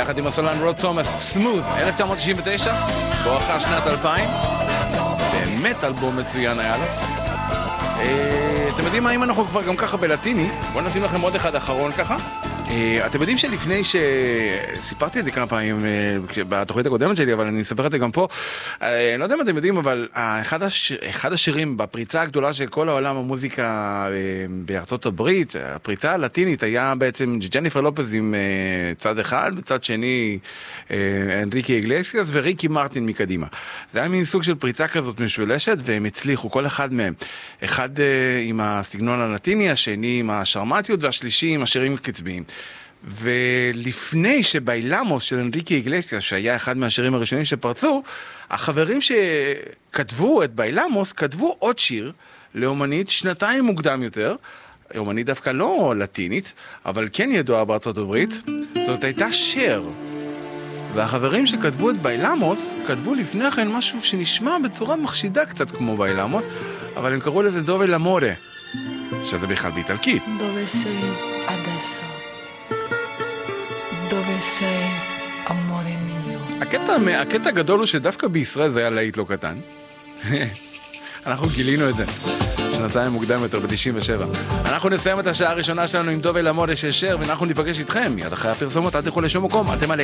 ביחד עם הסולן רוד תומאס, סמות, 1999, בואכה שנת 2000, באמת אלבום מצוין היה לו. אתם יודעים מה, אם אנחנו כבר גם ככה בלטיני, בואו נשים לכם עוד אחד אחרון ככה. אתם יודעים שלפני שסיפרתי את זה כמה פעמים בתוכנית הקודמת שלי, אבל אני אספר את זה גם פה, אני לא יודע אם אתם יודעים, אבל אחד השירים בפריצה הגדולה של כל העולם המוזיקה בארצות הברית, הפריצה הלטינית היה בעצם ג'ניפר לופז עם צד אחד, בצד שני אנריקי איגלסיאס וריקי מרטין מקדימה. זה היה מין סוג של פריצה כזאת משולשת, והם הצליחו, כל אחד מהם, אחד עם הסגנון הלטיני, השני עם השרמטיות, והשלישי עם השירים הקצביים. ולפני שבאילמוס של אנריקי איגלסיאס, שהיה אחד מהשירים הראשונים שפרצו, החברים שכתבו את באילמוס, כתבו עוד שיר לאומנית שנתיים מוקדם יותר, אומנית דווקא לא לטינית, אבל כן ידועה בארצות הברית, זאת הייתה שר. והחברים שכתבו את באילמוס, כתבו לפני כן משהו שנשמע בצורה מחשידה קצת כמו באילמוס, אבל הם קראו לזה דובה למורה, שזה בכלל באיטלקית. Dove sei adesso? Dove sei, amore mio? הקטע הגדול הוא שדווקא בישראל זה היה להיט לא קטן. אנחנו גילינו את זה שנתיים מוקדם יותר ב-97. אנחנו נסיים את השעה הראשונה שלנו עם דובה למורה של שר, ואנחנו ניפגש איתכם מיד אחרי הפרסומות. אל תלכו לשום מקום, אתם על